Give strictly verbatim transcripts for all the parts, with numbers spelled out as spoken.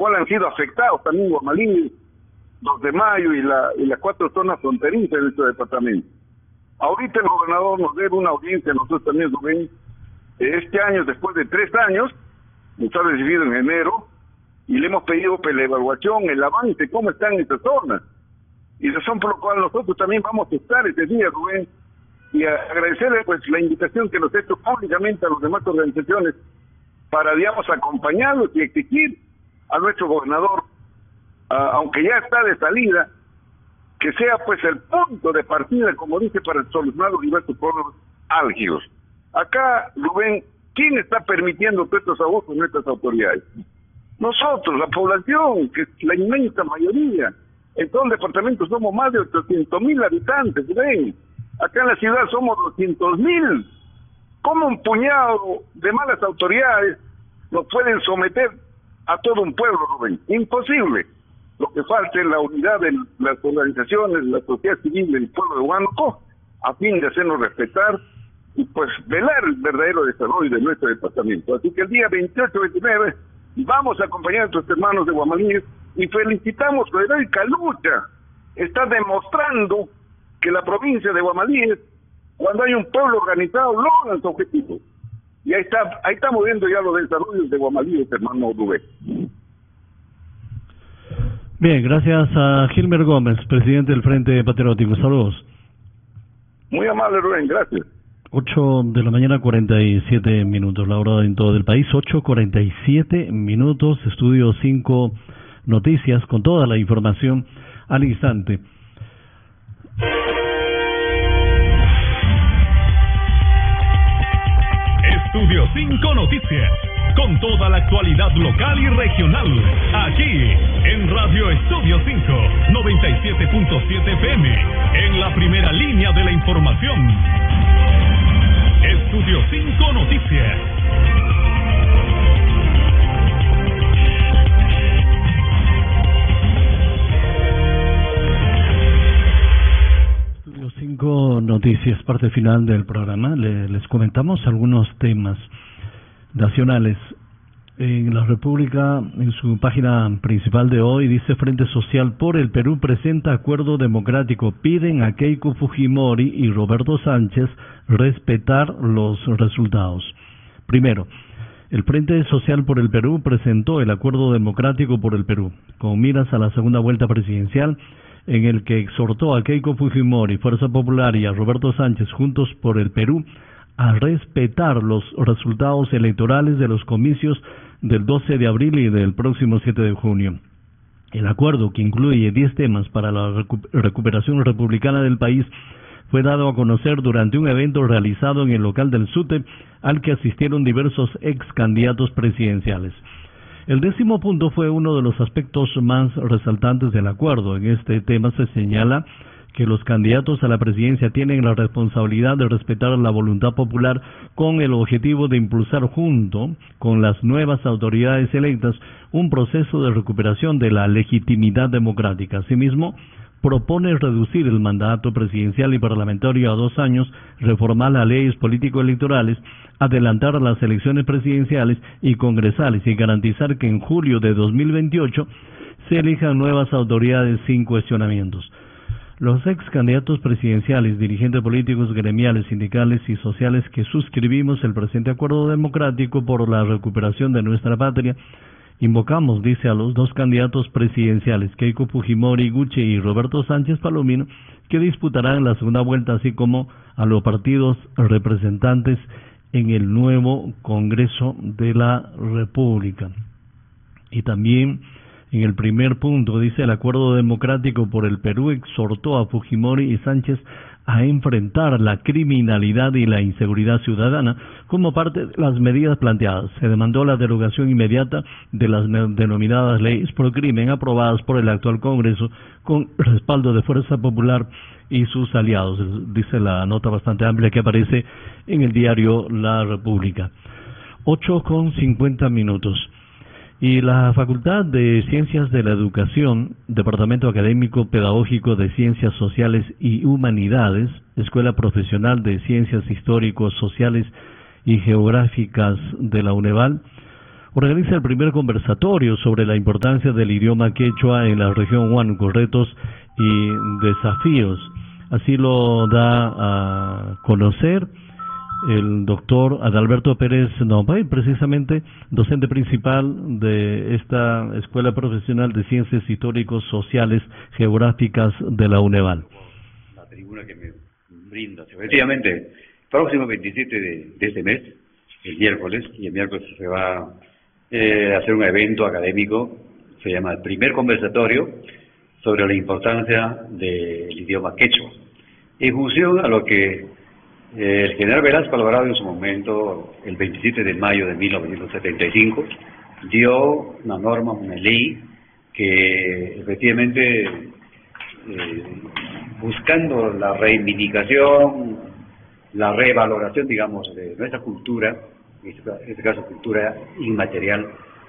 cual han sido afectados también Guamalí, dos de mayo y, la, y las cuatro zonas fronterizas de nuestro departamento. Ahorita el gobernador nos debe una audiencia, nosotros también, Rubén, este año, después de tres años, nos ha recibido en enero, y le hemos pedido pues, la evaluación, el avance, cómo están estas zonas. Y razón por la cual nosotros también vamos a estar este día, Rubén, y a agradecerle pues la invitación que nos ha hecho públicamente a las demás organizaciones para, digamos, acompañarlos y exigir a nuestro gobernador, uh, aunque ya está de salida, que sea pues el punto de partida, como dice, para solucionar los diversos problemas álgidos. Acá, Rubén, ¿quién está permitiendo todos estos abusos en nuestras autoridades? Nosotros, la población, que es la inmensa mayoría. En todo el departamento somos más de ochocientos mil habitantes, Rubén. Acá en la ciudad somos doscientos mil. ¿Cómo un puñado de malas autoridades nos pueden someter a todo un pueblo, Rubén? Imposible. Lo que falta es la unidad de las organizaciones, la sociedad civil del pueblo de Huánuco, a fin de hacernos respetar y pues velar el verdadero desarrollo de nuestro departamento. Así que el día veintiocho veintinueve vamos a acompañar a nuestros hermanos de Guamalí y felicitamos su heroica lucha. Está demostrando que la provincia de Guamalí, cuando hay un pueblo organizado, logra su objetivo. Y ahí está, ahí estamos viendo ya los desarrollos de Guamalí, hermano Rubén. Bien, gracias a Gilmer Gómez, presidente del Frente Patriótico. Saludos. Muy amable, Rubén, gracias. ocho de la mañana, cuarenta y siete minutos, la hora en todo el país, ocho cuarenta y siete minutos, Estudio cinco Noticias, con toda la información al instante. Estudio cinco Noticias, con toda la actualidad local y regional, aquí en Radio Estudio cinco, noventa y siete punto siete F M, en la primera línea de la información. Estudio cinco Noticias. Estudio cinco Noticias, parte final del programa. Le, les comentamos algunos temas nacionales. En la República, en su página principal de hoy, dice: Frente Social por el Perú presenta acuerdo democrático. Piden a Keiko Fujimori y Roberto Sánchez respetar los resultados. Primero, el Frente Social por el Perú presentó el acuerdo democrático por el Perú, con miras a la segunda vuelta presidencial, en el que exhortó a Keiko Fujimori, Fuerza Popular, y a Roberto Sánchez, Juntos por el Perú, a respetar los resultados electorales de los comicios del doce de abril y del próximo siete de junio. El acuerdo, que incluye diez temas para la recu recuperación republicana del país, fue dado a conocer durante un evento realizado en el local del SUTE, al que asistieron diversos ex candidatos presidenciales. El décimo punto fue uno de los aspectos más resaltantes del acuerdo. En este tema se señala que los candidatos a la presidencia tienen la responsabilidad de respetar la voluntad popular, con el objetivo de impulsar, junto con las nuevas autoridades electas, un proceso de recuperación de la legitimidad democrática. Asimismo, propone reducir el mandato presidencial y parlamentario a dos años, reformar las leyes político-electorales, adelantar las elecciones presidenciales y congresales y garantizar que en julio de dos mil veintiocho se elijan nuevas autoridades sin cuestionamientos. Los ex candidatos presidenciales, dirigentes políticos, gremiales, sindicales y sociales que suscribimos el presente acuerdo democrático por la recuperación de nuestra patria, invocamos, dice, a los dos candidatos presidenciales, Keiko Fujimori Guche y Roberto Sánchez Palomino, que disputarán la segunda vuelta, así como a los partidos representantes en el nuevo Congreso de la República. Y también, en el primer punto, dice: el acuerdo democrático por el Perú exhortó a Fujimori y Sánchez a enfrentar la criminalidad y la inseguridad ciudadana como parte de las medidas planteadas. Se demandó la derogación inmediata de las denominadas leyes pro crimen aprobadas por el actual Congreso con respaldo de Fuerza Popular y sus aliados, dice la nota bastante amplia que aparece en el diario La República. ocho con cincuenta minutos. Y la Facultad de Ciencias de la Educación, Departamento Académico Pedagógico de Ciencias Sociales y Humanidades, Escuela Profesional de Ciencias Históricos, Sociales y Geográficas de la UNEVAL, organiza el primer conversatorio sobre la importancia del idioma quechua en la región Huánuco, retos y desafíos. Así lo da a conocer el doctor Adalberto Pérez Nompay, precisamente docente principal de esta Escuela Profesional de Ciencias Históricos Sociales Geográficas de la UNEVAL. La tribuna que me brinda. Efectivamente, próximo veintisiete de, de este mes, el miércoles, y el miércoles se va eh, a hacer un evento académico, se llama el primer conversatorio sobre la importancia del idioma quechua, en función a lo que Eh, el general Velasco Alvarado en su momento, el veintisiete de mayo de mil novecientos setenta y cinco, dio una norma, una ley que efectivamente, eh, buscando la reivindicación, la revaloración, digamos, de nuestra cultura, en este caso cultura inmaterial,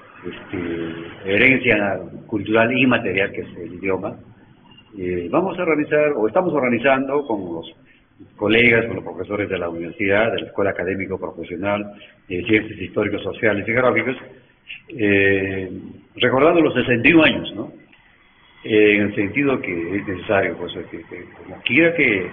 este, herencia cultural inmaterial que es el idioma, eh, vamos a realizar, o estamos organizando con los colegas, con los profesores de la universidad, de la Escuela Académico Profesional de Ciencias Históricos, Sociales y Geográficas, eh, recordando los sesenta y un años, ¿no? Eh, en el sentido que es necesario, pues, que, que como quiera que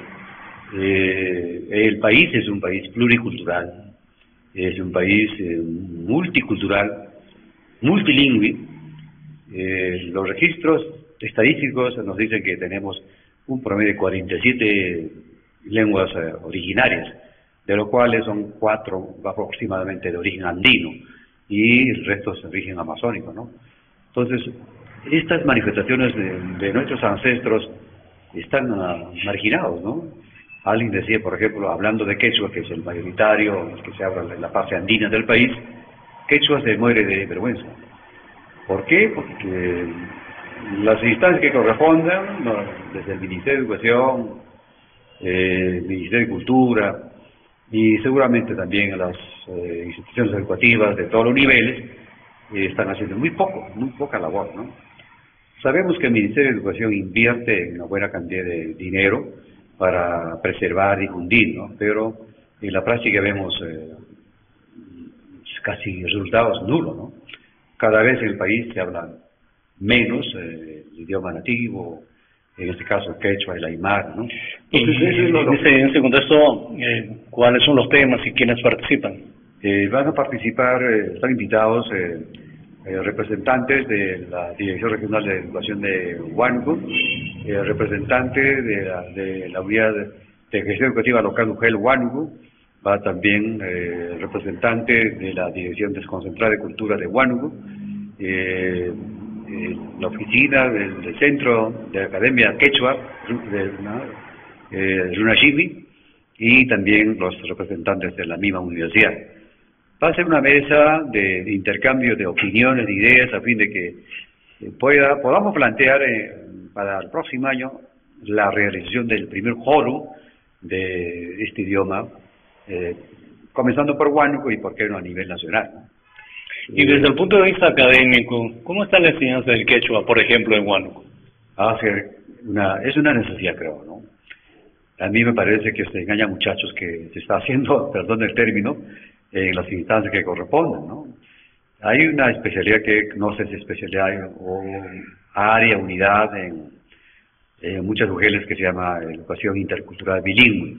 eh, el país es un país pluricultural, es un país eh, multicultural, multilingüe. Eh, los registros estadísticos nos dicen que tenemos un promedio de cuarenta y siete lenguas eh, originarias, de los cuales son cuatro aproximadamente de origen andino y el resto es de origen amazónico, ¿no? Entonces, estas manifestaciones de, de nuestros ancestros están uh, marginados, ¿no? Alguien decía, por ejemplo, hablando de quechua, que es el mayoritario, el que se habla en la parte andina del país, quechua se muere de vergüenza. ¿Por qué? Porque las instancias que correspondan, ¿no?, desde el Ministerio de Educación, Eh, Ministerio de Cultura y seguramente también a las eh, instituciones educativas de todos los niveles eh, están haciendo muy poco, muy poca labor, ¿no? Sabemos que el Ministerio de Educación invierte una buena cantidad de dinero para preservar y difundir, ¿no? Pero en la práctica vemos eh, casi resultados nulos, ¿no? Cada vez en el país se habla menos eh, el idioma nativo, en este caso el quechua, el aymara, ¿no? Entonces, y, eso es lo, en, ese, en ese contexto, eh, ¿cuáles son los temas y quiénes participan? Eh, van a participar, eh, están invitados eh, eh, representantes de la Dirección Regional de Educación de Huánuco, eh, representantes de la, de la Unidad de Gestión Educativa Local UGEL Huánuco, va también eh, representante de la Dirección Desconcentrada de Cultura de Huánuco, eh, Eh, la oficina del, del Centro de la Academia Quechua de eh, Runashimi y también los representantes de la misma universidad. Va a ser una mesa de, de intercambio de opiniones, de ideas, a fin de que eh, pueda, podamos plantear eh, para el próximo año la realización del primer foro de este idioma, eh, comenzando por Huánuco y por qué no a nivel nacional, ¿no? Y desde el punto de vista académico, ¿cómo está la enseñanza del quechua, por ejemplo, en Huánuco? Ah, una, es una necesidad, creo, ¿no? A mí me parece que se engaña a muchachos que se está haciendo, perdón el término, en las instancias que corresponden, ¿no? Hay una especialidad que, no sé si especialidad o área, unidad en, en muchas mujeres que se llama educación intercultural bilingüe.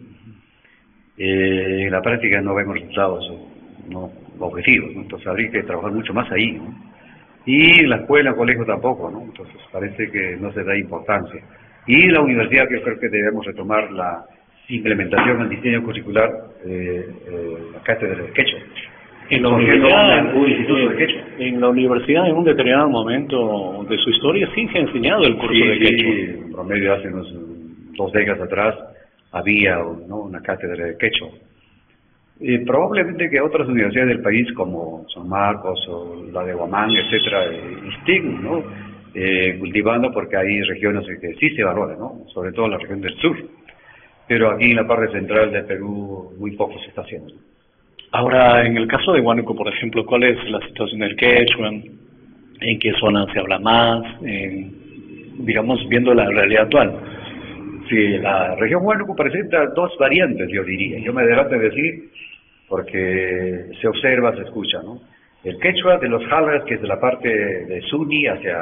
Eh, en la práctica no vemos resultados, no objetivos, ¿no? Entonces habría que trabajar mucho más ahí, ¿no? Y en la escuela, el colegio tampoco, ¿no? Entonces parece que no se da importancia. Y la universidad, que creo que debemos retomar la implementación del diseño curricular, eh, eh, la cátedra de quechua. En la, universidad, un instituto de quechua. En la universidad, en un determinado momento de su historia, sí se ha enseñado el curso sí, de quechua. Sí, en promedio hace unos dos décadas atrás había, ¿no?, una cátedra de quechua. Eh, probablemente que otras universidades del país como San Marcos o la de Huamanga, etcétera, eh, estén, ¿no?, eh, cultivando, porque hay regiones que sí se valoran, ¿no?, sobre todo la región del sur, pero aquí en la parte central de Perú muy poco se está haciendo. Ahora, en el caso de Huánuco, por ejemplo, ¿cuál es la situación del quechua? ¿En qué zona se habla más? En, digamos, viendo la realidad actual. Sí, la región Huánuco presenta dos variantes, yo diría. Yo me adelanto a decir, porque se observa, se escucha, ¿no? el quechua de los Jalgas, que es de la parte de Suni hacia